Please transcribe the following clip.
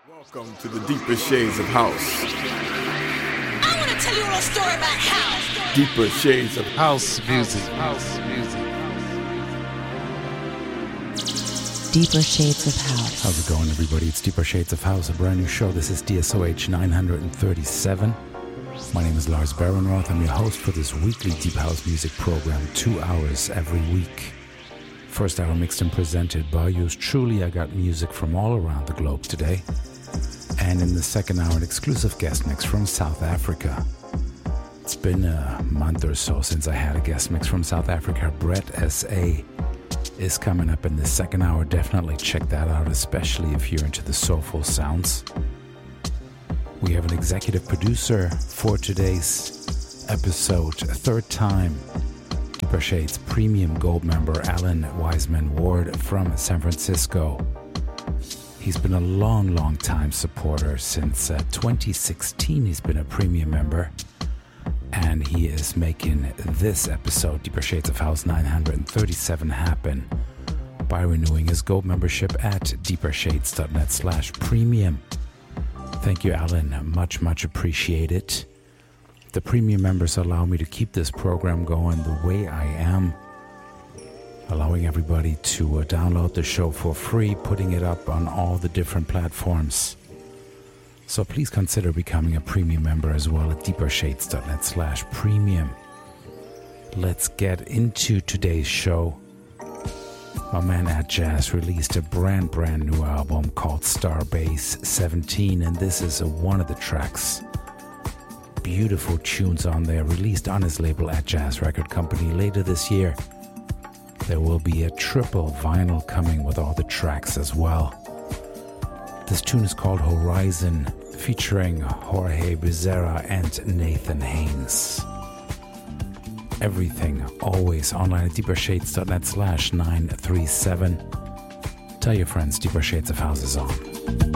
Welcome to the Deeper Shades of House. I want to tell you a little story about house. Deeper Shades of House music. House music. Deeper Shades of House. How's it going, everybody? It's Deeper Shades of House, a brand new show. This is DSOH 937. My name is Lars Barenroth. I'm your host for this weekly Deep House music program, 2 hours every week. First hour mixed and presented by yours truly. I got music from all around the globe today. And in the second hour, an exclusive guest mix from South Africa. It's been a month or so since I had a guest mix from South Africa. Brett S.A. is coming up in the second hour. Definitely check that out, especially if you're into the soulful sounds. We have an executive producer for today's episode, a third time. Deeper Shades Premium Gold member Alan Wiseman Ward from San Francisco. He's been a long time supporter. Since 2016 he's been a premium member, and he is making this episode, Deeper Shades of House 937, happen by renewing his gold membership at deepershades.net/premium. Thank you, Alan. Much appreciated. The premium members allow me to keep this program going the way I am, allowing everybody to download the show for free, putting it up on all the different platforms. So please consider becoming a premium member as well at deepershades.net/premium. Let's get into today's show. My man Atjazz released a brand new album called Starbase 17, and this is one of the tracks. Beautiful tunes on there, released on his label Atjazz Record Company later this year. There will be a triple vinyl coming with all the tracks as well. This tune is called Horizon, featuring Jorge Becerra and Nathan Haynes. Everything always online at deepershades.net/937. Tell your friends Deeper Shades of House is on.